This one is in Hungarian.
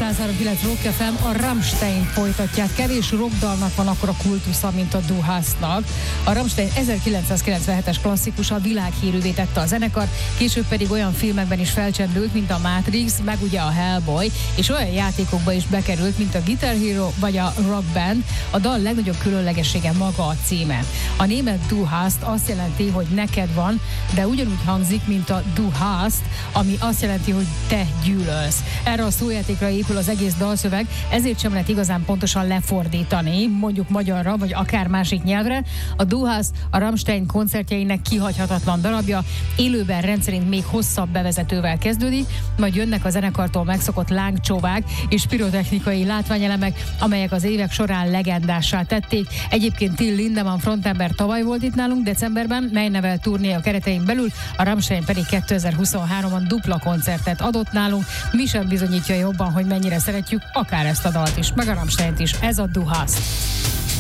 103.9 Rock FM, a Rammstein folytatják. Kevés rockdalnak van akkora kultusza, mint a Du Hast-nak. A Rammstein 1997-es klasszikusa világhírűvé tette a zenekar, később pedig olyan filmekben is felcsendült, mint a Matrix, meg ugye a Hellboy, és olyan játékokba is bekerült, mint a Guitar Hero vagy a Rock Band. A dal legnagyobb különlegessége maga a címe. A német Du Hast azt jelenti, hogy neked van, de ugyanúgy hangzik, mint a Du Hast, ami azt jelenti, hogy te gyűlölsz. Erre a szójátékra épül az egész dalszöveg, ezért sem lehet igazán pontosan lefordítani, mondjuk magyarra, vagy akár másik nyelvre. A Du Hast a Rammstein koncertjeinek kihagyhatatlan darabja, élőben rendszerint még hosszabb bevezetővel kezdődik, majd jönnek a zenekartól megszokott lángcsóvák és pirotechnikai látványelemek, amelyek az évek során legendássá tették. Egyébként Till Lindemann frontember tavaly volt itt nálunk decemberben, mely nevel turné a keretein belül, a Rammstein pedig 2023-ban dupla koncertet adott nálunk. Mi sem bizonyítja jobban, hogy mennyire szeretjük akár ezt a dalt is, meg a Rammsteint is. Ez a Du Hast.